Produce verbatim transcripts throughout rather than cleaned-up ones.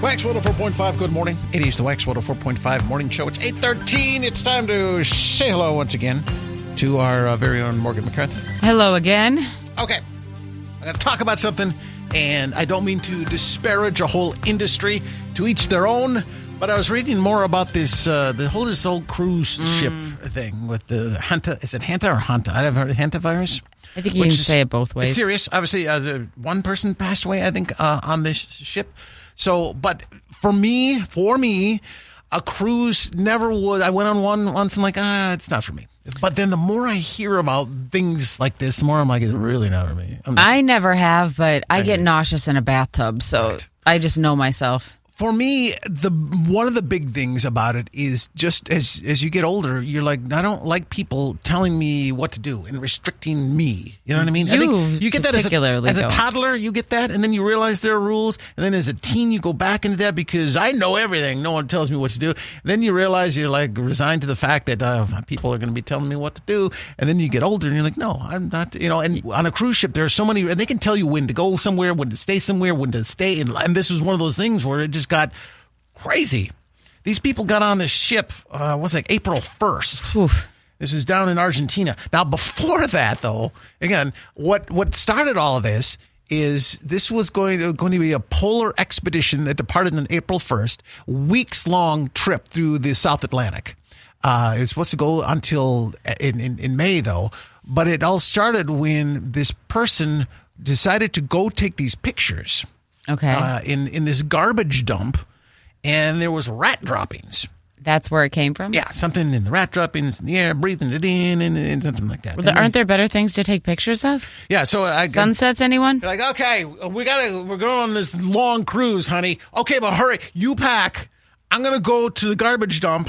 Wax one oh four point five, good morning. It is the Wax one oh four point five morning show. It's eight thirteen. It's time to say hello once again to our uh, very own Morgan McCarthy. Hello again. Okay. I'm going to talk about something, and I don't mean to disparage a whole industry, to each their own, but I was reading more about this, uh, the whole this old cruise mm. ship thing with the Hanta. Is it Hanta or Hanta? I've heard of Hanta virus. I think you can say it both ways. It's serious. Obviously, uh, the one person passed away, I think, uh, on this ship. So, but for me, for me, a cruise never was. I went on one once. I'm like, ah, it's not for me. But then the more I hear about things like this, the more I'm like, it's really not for me. I'm I never have, but I get nauseous in a bathtub, so right. I just know myself. For me, the one of the big things about it is just as as you get older, you're like, I don't like people telling me what to do and restricting me. You know what I mean? You I think you get that as a, as a don't. toddler, you get that, and then you realize there are rules, and then as a teen, you go back into that because I know everything. No one tells me what to do. And then you realize you're like resigned to the fact that uh, people are going to be telling me what to do, and then you get older, and you're like, no, I'm not. You know, and on a cruise ship, there are so many, and they can tell you when to go somewhere, when to stay somewhere, when to stay, in, and this was one of those things where it just got crazy. These people got on this ship, uh, what's it, like April first. Oof. This is down in Argentina. Now, before that, though, again, what what started all of this is this was going to, going to be a polar expedition that departed on April first, weeks-long trip through the South Atlantic. Uh, it was supposed to go until in, in, in May, though. But it all started when this person decided to go take these pictures. Okay. Uh, in, in this garbage dump, and there was rat droppings. That's where it came from? Yeah, something in the rat droppings in the air, breathing it in, and, and something like that. Well, there, aren't there better things to take pictures of? Yeah, so I sunsets. Anyone? Like, okay, we gotta, we're going on this long cruise, honey. Okay, but hurry, you pack. I'm gonna go to the garbage dump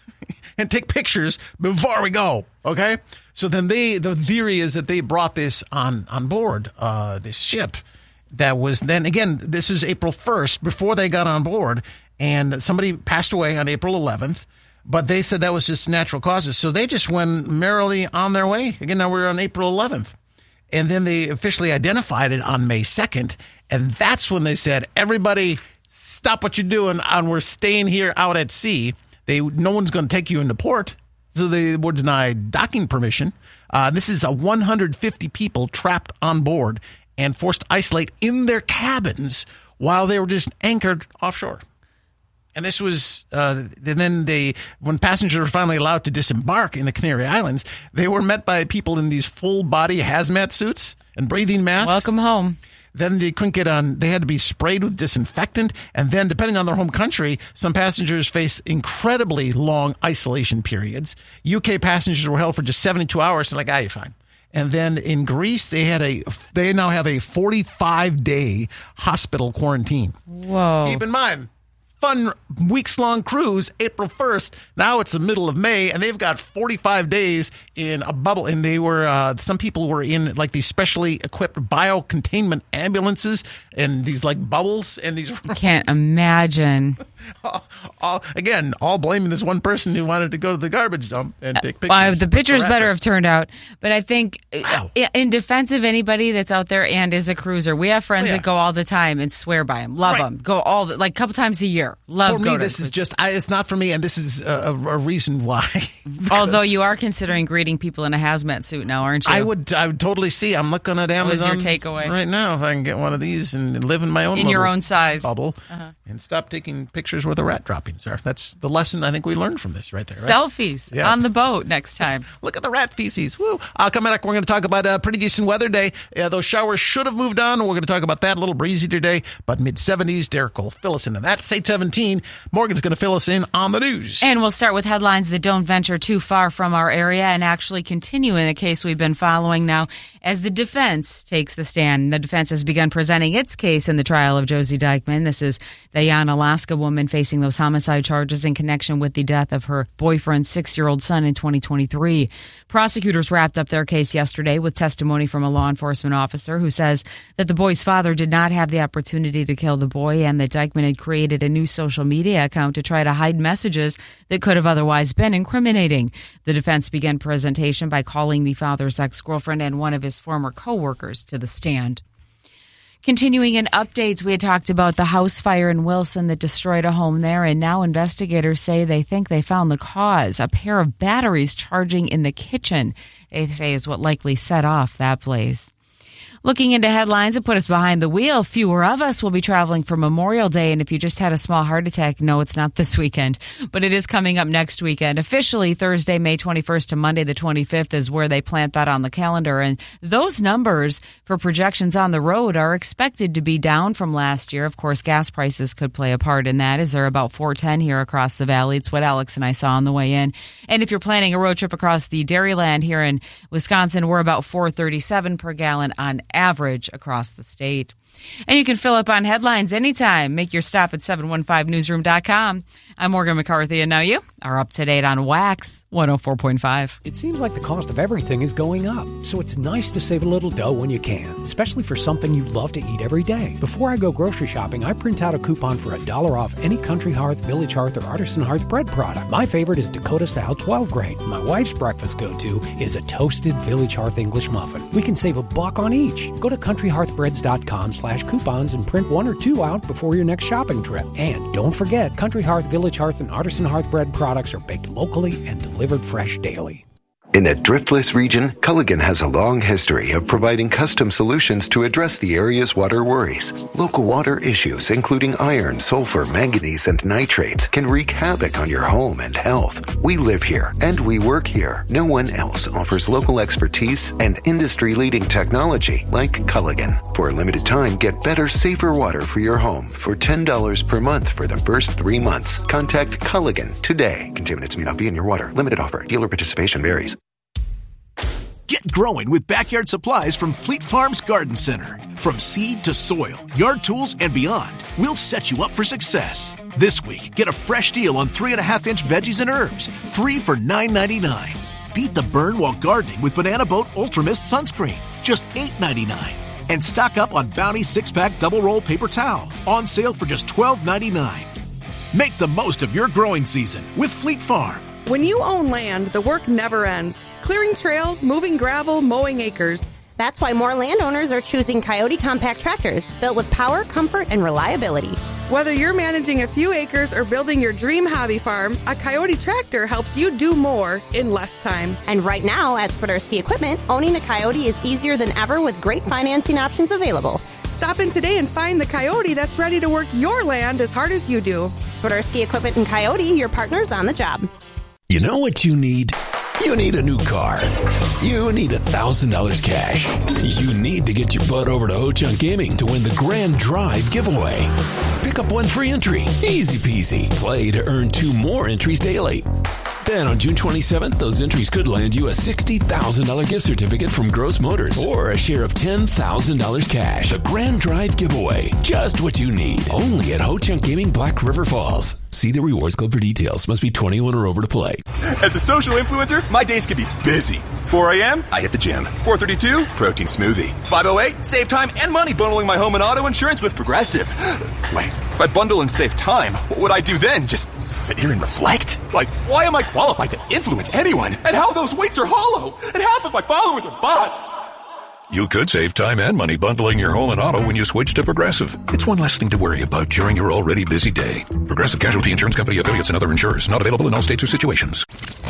and take pictures before we go. Okay, so then they, the theory is that they brought this on on board uh, this ship. That was then, again, this is April first, before they got on board, and somebody passed away on April eleventh, but they said that was just natural causes. So they just went merrily on their way. Again, now we're on April eleventh. And then they officially identified it on May second, and that's when they said, everybody, stop what you're doing, and we're staying here out at sea. They No one's going to take you into port, so they were denied docking permission. Uh, this is a one hundred fifty people trapped on board and forced to isolate in their cabins while they were just anchored offshore. And this was, uh, and then they, when passengers were finally allowed to disembark in the Canary Islands, they were met by people in these full-body hazmat suits and breathing masks. Welcome home. Then they couldn't get on, they had to be sprayed with disinfectant. And then, depending on their home country, some passengers face incredibly long isolation periods. U K passengers were held for just seventy-two hours, and like, ah, you're fine. And then in Greece, they had a they now have a forty-five day hospital quarantine. Whoa. Keep in mind, fun weeks-long cruise, April first. Now it's the middle of May, and they've got forty-five days in a bubble. And they were, uh, some people were in like these specially equipped biocontainment ambulances and these like bubbles and these. I can't imagine. all, all, again, all blaming this one person who wanted to go to the garbage dump and take pictures. Well, the pictures better have turned out. But I think wow. in defense of anybody that's out there and is a cruiser, we have friends oh, yeah. that go all the time and swear by them, love right. them, go all the, like a couple times a year. Love For go me, to this is just, I, it's not for me, and this is a, a, a reason why. Although you are considering greeting people in a hazmat suit now, aren't you? I would I would totally see. I'm looking at Amazon What was your takeaway? right now if I can get one of these and live in my own in your own size bubble uh-huh. and stop taking pictures where the rat droppings are. That's the lesson I think we learned from this right there. Right? Selfies yeah. on the boat next time. Look at the rat feces. Woo. Uh, coming up, we're going to talk about a pretty decent weather day. Uh, those showers should have moved on. We're going to talk about that. A little breezy today, but mid seventies. Derek will fill us in. And that's eight seventeen. Morgan's going to fill us in on the news. And we'll start with headlines that don't venture too far from our area and actually continue in a case we've been following now as the defense takes the stand. The defense has begun presenting its case in the trial of Josie Dykeman. This is the young Alaska woman facing those homicide charges in connection with the death of her boyfriend's six-year-old son in twenty twenty-three. Prosecutors wrapped up their case yesterday with testimony from a law enforcement officer who says that the boy's father did not have the opportunity to kill the boy and that Dykeman had created a new social media account to try to hide messages that could have otherwise been incriminating. The defense began presentation by calling the father's ex-girlfriend and one of his former co-workers to the stand. Continuing in updates, we had talked about the house fire in Wilson that destroyed a home there, and now investigators say they think they found the cause. A pair of batteries charging in the kitchen, they say, is what likely set off that blaze. Looking into headlines that put us behind the wheel, fewer of us will be traveling for Memorial Day. And if you just had a small heart attack, no, it's not this weekend, but it is coming up next weekend. Officially, Thursday, May twenty-first to Monday, the twenty-fifth is where they plant that on the calendar. And those numbers for projections on the road are expected to be down from last year. Of course, gas prices could play a part in that, as they're about four ten here across the valley. It's what Alex and I saw on the way in. And if you're planning a road trip across the Dairyland here in Wisconsin, we're about four thirty-seven per gallon on average across the state. And you can fill up on headlines anytime. Make your stop at seven one five newsroom dot com. I'm Morgan McCarthy, and now you are up to date on Wax one oh four point five. It seems like the cost of everything is going up, so it's nice to save a little dough when you can, especially for something you love to eat every day. Before I go grocery shopping, I print out a coupon for a dollar off any Country Hearth, Village Hearth, or Artisan Hearth bread product. My favorite is Dakota Style twelve grain. My wife's breakfast go-to is a toasted Village Hearth English muffin. We can save a buck on each. Go to country hearth breads dot com slash coupons and print one or two out before your next shopping trip. And don't forget, Country Hearth, Village Hearth, and Artisan Hearth bread products are baked locally and delivered fresh daily. In the Driftless region, Culligan has a long history of providing custom solutions to address the area's water worries. Local water issues, including iron, sulfur, manganese, and nitrates, can wreak havoc on your home and health. We live here, and we work here. No one else offers local expertise and industry-leading technology like Culligan. For a limited time, get better, safer water for your home for ten dollars per month for the first three months. Contact Culligan today. Contaminants may not be in your water. Limited offer. Dealer participation varies. Get growing with backyard supplies from Fleet Farms Garden Center. From seed to soil, yard tools, and beyond, we'll set you up for success. This week, get a fresh deal on three and a half inch veggies and herbs, three for nine ninety-nine. Beat the burn while gardening with Banana Boat Ultra Mist sunscreen, just eight ninety-nine. And stock up on Bounty six pack double roll paper towel, on sale for just twelve ninety-nine. Make the most of your growing season with Fleet Farm. When you own land, the work never ends. Clearing trails, moving gravel, mowing acres. That's why more landowners are choosing Coyote compact tractors, built with power, comfort, and reliability. Whether you're managing a few acres or building your dream hobby farm, a Coyote tractor helps you do more in less time. And right now at Swiderski Equipment, owning a Coyote is easier than ever with great financing options available. Stop in today and find the Coyote that's ready to work your land as hard as you do. Swiderski Equipment and Coyote, your partners on the job. You know what you need? You need a new car. You need one thousand dollars cash. You need to get your butt over to Ho-Chunk Gaming to win the Grand Drive giveaway. Pick up one free entry. Easy peasy. Play to earn two more entries daily. Then on June twenty-seventh, those entries could land you a sixty thousand dollars gift certificate from Gross Motors or a share of ten thousand dollars cash. The Grand Drive giveaway. Just what you need. Only at Ho-Chunk Gaming, Black River Falls. See the Rewards Club for details. Must be twenty-one or over to play. As a social influencer, my days can be busy. four a.m., I hit the gym. four thirty-two, protein smoothie. five oh eight, save time and money bundling my home and auto insurance with Progressive. Wait, if I bundle and save time, what would I do then? Just sit here and reflect? Like, why am I qualified to influence anyone? And how those weights are hollow? And half of my followers are bots? You could save time and money bundling your home and auto when you switch to Progressive. It's one less thing to worry about during your already busy day. Progressive Casualty Insurance Company, affiliates, and other insurers. Not available in all states or situations.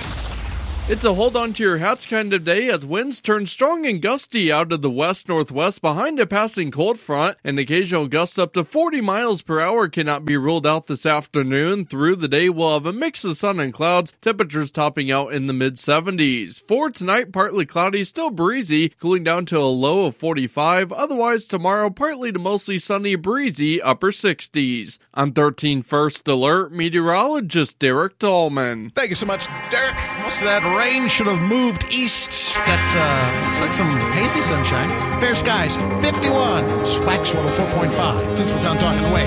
It's a hold on to your hats kind of day as winds turn strong and gusty out of the west-northwest behind a passing cold front. An occasional gust up to forty miles per hour cannot be ruled out this afternoon. Through the day, we'll have a mix of sun and clouds, temperatures topping out in the mid seventies. For tonight, partly cloudy, still breezy, cooling down to a low of forty-five. Otherwise, tomorrow, partly to mostly sunny, breezy, upper sixties. I'm thirteen First Alert meteorologist Derek Tallman. Thank you so much, Derek. Most of that rain should have moved east. Got, uh, looks like some hazy sunshine. Fair skies, fifty-one. Swax one oh four point five. Tinseltown talking the way.